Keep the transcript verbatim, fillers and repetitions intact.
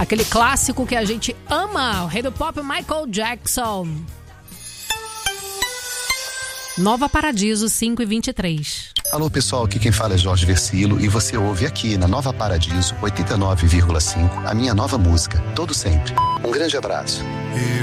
Aquele clássico que a gente ama, o rei do pop Michael Jackson. Nova Paradiso, cinco e vinte e três. Alô pessoal, aqui quem fala é Jorge Versilo e você ouve aqui na Nova Paradiso oitenta e nove vírgula cinco a minha nova música, Todo Sempre. Um grande abraço.